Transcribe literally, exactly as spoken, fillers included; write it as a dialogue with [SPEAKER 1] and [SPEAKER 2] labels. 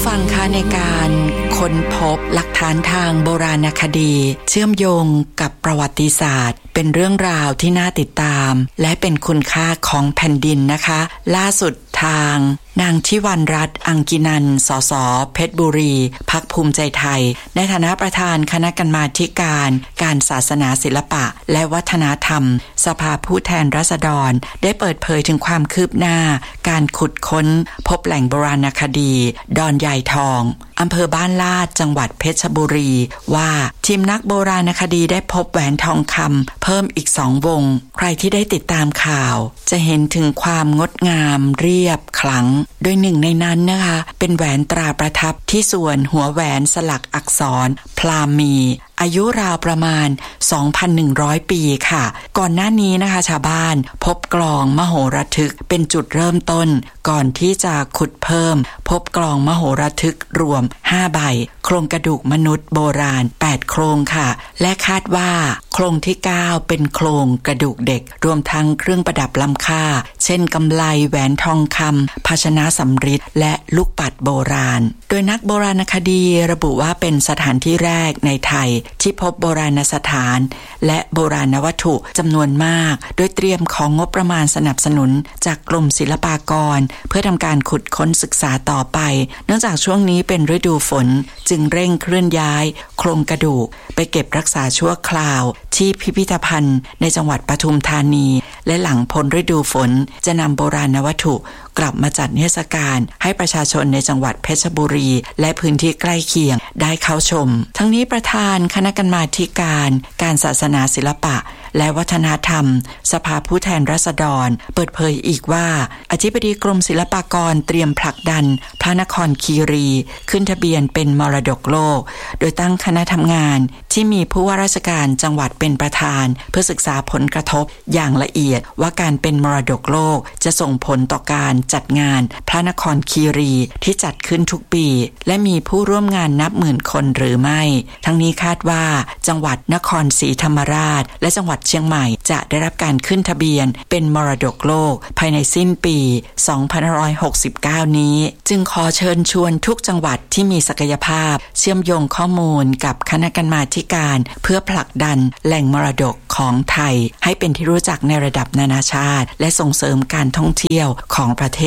[SPEAKER 1] ฟังคะในการค้นพบหลักฐานทางโบราณคดีเชื่อมโยงกับประวัติศาสตร์เป็นเรื่องราวที่น่าติดตามและเป็นคุณค่าของแผ่นดินนะคะล่าสุดทางนางทิวรรณรัตน์อังกินันท์สสเพชรบุรีพรรคภูมิใจไทยในฐานะประธานคณะกรรมาธิการการศาสนาศิลปะและวัฒนธรรมสภาผู้แทนราษฎรได้เปิดเผยถึงความคืบหน้าการขุดค้นพบแหล่งโบราณคดีดอนยายทองอำเภอบ้านลาดจังหวัดเพชรบุรีว่าทีมนักโบราณคดีได้พบแหวนทองคำเพิ่มอีกสองวงใครที่ได้ติดตามข่าวจะเห็นถึงความงดงามเรียบขลังโดยหนึ่งในนั้นนะคะเป็นแหวนตราประทับที่ส่วนหัวแหวนสลักอักษรพราหมีอายุราวประมาณ สองพันหนึ่งร้อย ปีค่ะก่อนหน้านี้นะคะชาวบ้านพบกลองมโหระทึกเป็นจุดเริ่มต้นก่อนที่จะขุดเพิ่มพบกลองมโหระทึกรวมห้าใบโครงกระดูกมนุษย์โบราณแปดโครงค่ะและคาดว่าโครงที่เก้าเป็นโครงกระดูกเด็กรวมทั้งเครื่องประดับล้ำค่าเช่นกำไลแหวนทองคำภาชนะสำริดและลูกปัดโบราณโดยนักโบราณคดีระบุว่าเป็นสถานที่แรกในไทยที่พบโบราณสถานและโบราณวัตถุจำนวนมากโดยเตรียมของงบประมาณสนับสนุนจากกรมศิลปากรเพื่อทำการขุดค้นศึกษาต่อไปเนื่องจากช่วงนี้เป็นฤดูฝนจึงเร่งเคลื่อนย้ายโครงกระดูกไปเก็บรักษาชั่วคราวที่พิพิธภัณฑ์ในจังหวัดปทุมธานีและหลังพ้นฤดูฝนจะนำโบราณวัตถุกลับมาจัดนิทรรศการให้ประชาชนในจังหวัดเพชรบุรีและพื้นที่ใกล้เคียงได้เข้าชมทั้งนี้ประธานคณะกรรมาธิการการศาสนาศิลปะและวัฒนธรรมสภาผู้แทนราษฎรเปิดเผยอีกว่าอธิบดีกรมศิลปากรเตรียมผลักดันพระนครคีรีขึ้นทะเบียนเป็นมรดกโลกโดยตั้งคณะทำงานที่มีผู้ว่าราชการจังหวัดเป็นประธานเพื่อศึกษาผลกระทบอย่างละเอียดว่าการเป็นมรดกโลกจะส่งผลต่อการจัดงานพระนครคีรีที่จัดขึ้นทุกปีและมีผู้ร่วมงานนับหมื่นคนหรือไม่ทั้งนี้คาดว่าจังหวัดนครศรีธรรมราชและจังหวัดเชียงใหม่จะได้รับการขึ้นทะเบียนเป็นมรดกโลกภายในสิ้นปีสองพันห้าร้อยหกสิบเก้านี้จึงขอเชิญชวนทุกจังหวัดที่มีศักยภาพเชื่อมโยงข้อมูลกับคณะกรรมาธิการเพื่อผลักดันแหล่งมรดกของไทยให้เป็นที่รู้จักในระดับนานาชาติและส่งเสริมการท่องเที่ยวของประเทศ